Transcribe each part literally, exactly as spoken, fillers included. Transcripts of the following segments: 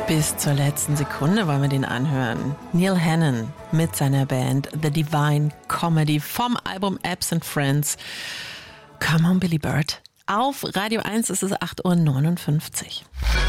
Bis zur letzten Sekunde wollen wir den anhören. Neil Hannon mit seiner Band The Divine Comedy vom Album Absent Friends. Come on, Billy Bird. Auf Radio eins ist es acht Uhr neunundfünfzig.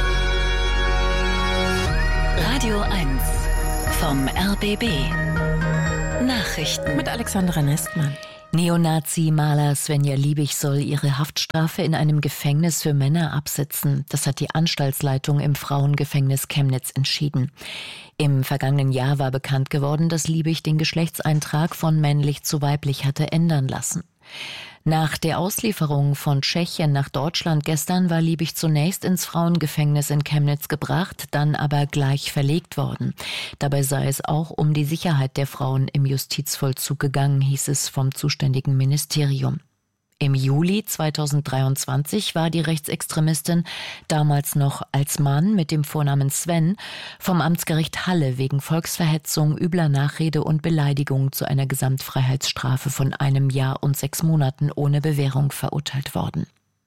Radio eins vom R B B. Nachrichten mit Alexandra Nestmann. Neonazi-Maler Svenja Liebig soll ihre Haftstrafe in einem Gefängnis für Männer absitzen. Das hat die Anstaltsleitung im Frauengefängnis Chemnitz entschieden. Im vergangenen Jahr war bekannt geworden, dass Liebig den Geschlechtseintrag von männlich zu weiblich hatte ändern lassen. Nach der Auslieferung von Tschechien nach Deutschland gestern war Liebig zunächst ins Frauengefängnis in Chemnitz gebracht, dann aber gleich verlegt worden. Dabei sei es auch um die Sicherheit der Frauen im Justizvollzug gegangen, hieß es vom zuständigen Ministerium. Im Juli zweitausenddreiundzwanzig war die Rechtsextremistin, damals noch als Mann mit dem Vornamen Sven, vom Amtsgericht Halle wegen Volksverhetzung, übler Nachrede und Beleidigung zu einer Gesamtfreiheitsstrafe von einem Jahr und sechs Monaten ohne Bewährung verurteilt worden.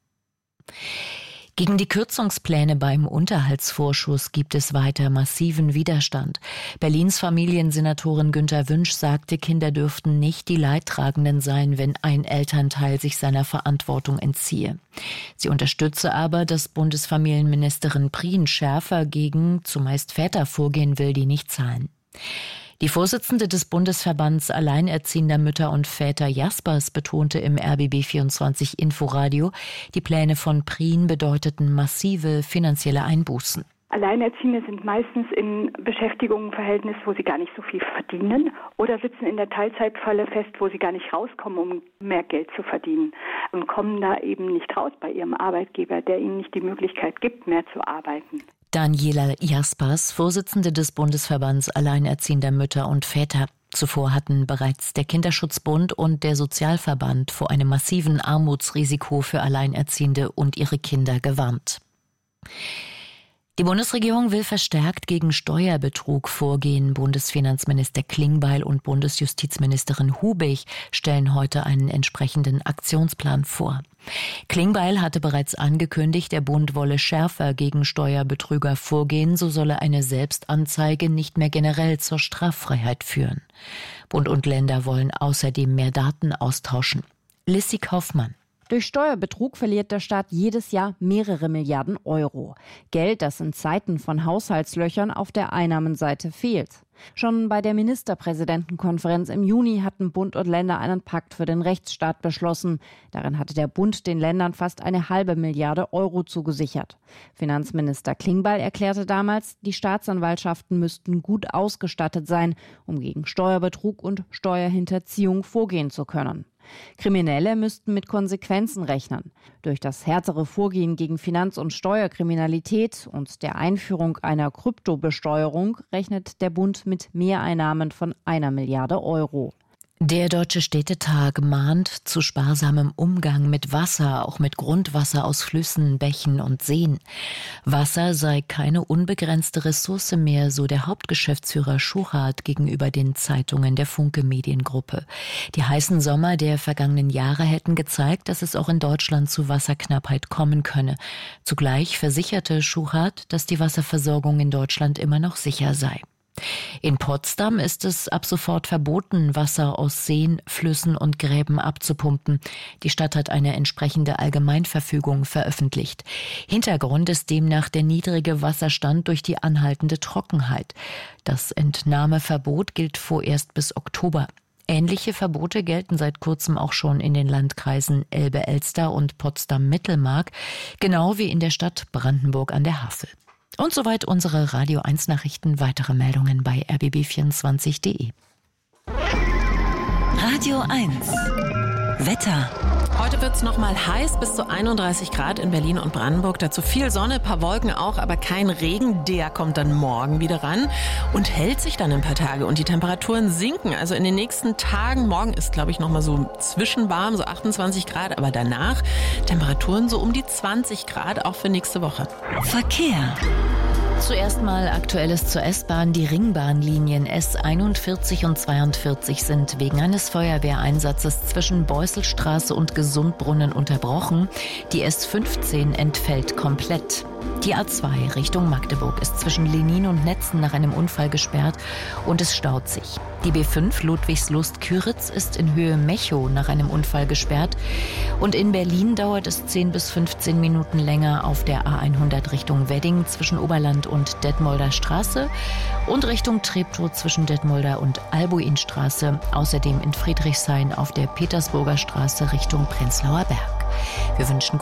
Gegen die Kürzungspläne beim Unterhaltsvorschuss gibt es weiter massiven Widerstand. Berlins Familiensenatorin Günter Wünsch sagte, Kinder dürften nicht die Leidtragenden sein, wenn ein Elternteil sich seiner Verantwortung entziehe. Sie unterstütze aber, dass Bundesfamilienministerin Prien schärfer gegen zumeist Väter vorgehen will, die nicht zahlen. Die Vorsitzende des Bundesverbands Alleinerziehender Mütter und Väter Jaspers betonte im R B B vierundzwanzig Inforadio, die Pläne von Prien bedeuteten massive finanzielle Einbußen. Alleinerziehende sind meistens in Beschäftigungsverhältnis, wo sie gar nicht so viel verdienen oder sitzen in der Teilzeitfalle fest, wo sie gar nicht rauskommen, um mehr Geld zu verdienen und kommen da eben nicht raus bei ihrem Arbeitgeber, der ihnen nicht die Möglichkeit gibt, mehr zu arbeiten. Daniela Jaspers, Vorsitzende des Bundesverbands Alleinerziehender Mütter und Väter. Zuvor hatten bereits der Kinderschutzbund und der Sozialverband vor einem massiven Armutsrisiko für Alleinerziehende und ihre Kinder gewarnt. Die Bundesregierung will verstärkt gegen Steuerbetrug vorgehen. Bundesfinanzminister Klingbeil und Bundesjustizministerin Hubig stellen heute einen entsprechenden Aktionsplan vor. Klingbeil hatte bereits angekündigt, der Bund wolle schärfer gegen Steuerbetrüger vorgehen, so solle eine Selbstanzeige nicht mehr generell zur Straffreiheit führen. Bund und Länder wollen außerdem mehr Daten austauschen. Lissy Kaufmann. Durch Steuerbetrug verliert der Staat jedes Jahr mehrere Milliarden Euro. Geld, das in Zeiten von Haushaltslöchern auf der Einnahmenseite fehlt. Schon bei der Ministerpräsidentenkonferenz im Juni hatten Bund und Länder einen Pakt für den Rechtsstaat beschlossen. Darin hatte der Bund den Ländern fast eine halbe Milliarde Euro zugesichert. Finanzminister Klingbeil erklärte damals, die Staatsanwaltschaften müssten gut ausgestattet sein, um gegen Steuerbetrug und Steuerhinterziehung vorgehen zu können. Kriminelle müssten mit Konsequenzen rechnen. Durch das härtere Vorgehen gegen Finanz- und Steuerkriminalität und der Einführung einer Kryptobesteuerung rechnet der Bund mit Mehreinnahmen von einer Milliarde Euro. Der Deutsche Städtetag mahnt zu sparsamem Umgang mit Wasser, auch mit Grundwasser aus Flüssen, Bächen und Seen. Wasser sei keine unbegrenzte Ressource mehr, so der Hauptgeschäftsführer Schuchart gegenüber den Zeitungen der Funke Mediengruppe. Die heißen Sommer der vergangenen Jahre hätten gezeigt, dass es auch in Deutschland zu Wasserknappheit kommen könne. Zugleich versicherte Schuchart, dass die Wasserversorgung in Deutschland immer noch sicher sei. In Potsdam ist es ab sofort verboten, Wasser aus Seen, Flüssen und Gräben abzupumpen. Die Stadt hat eine entsprechende Allgemeinverfügung veröffentlicht. Hintergrund ist demnach der niedrige Wasserstand durch die anhaltende Trockenheit. Das Entnahmeverbot gilt vorerst bis Oktober. Ähnliche Verbote gelten seit kurzem auch schon in den Landkreisen Elbe-Elster und Potsdam-Mittelmark, genau wie in der Stadt Brandenburg an der Havel. Und soweit unsere Radio eins Nachrichten. Weitere Meldungen bei r b b vierundzwanzig punkt de. Radio eins Wetter. Heute wird es nochmal heiß, bis zu einunddreißig Grad in Berlin und Brandenburg. Dazu viel Sonne, paar Wolken auch, aber kein Regen. Der kommt dann morgen wieder ran und hält sich dann ein paar Tage. Und die Temperaturen sinken. Also in den nächsten Tagen, morgen ist, glaube ich, nochmal so zwischenwarm, so achtundzwanzig Grad. Aber danach Temperaturen so um die zwanzig Grad, auch für nächste Woche. Verkehr. Zuerst mal Aktuelles zur S-Bahn. Die Ringbahnlinien S einundvierzig und zweiundvierzig sind wegen eines Feuerwehreinsatzes zwischen Beusselstraße und Gesundbrunnen unterbrochen. Die S fünfzehn entfällt komplett. Die A zwei Richtung Magdeburg ist zwischen Lenin und Netzen nach einem Unfall gesperrt und es staut sich. Die B fünf Ludwigslust-Küritz ist in Höhe Mechow nach einem Unfall gesperrt. Und in Berlin dauert es zehn bis fünfzehn Minuten länger auf der A hundert Richtung Wedding zwischen Oberland und Detmolder Straße und Richtung Treptow zwischen Detmolder und Albuinstraße. Außerdem in Friedrichshain auf der Petersburger Straße Richtung Prenzlauer Berg. Wir wünschen